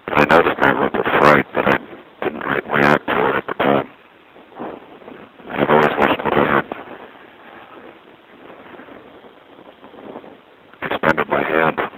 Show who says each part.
Speaker 1: I noticed my look of fright, but I didn't react to it at the time. I've always wished that I had extended my hand.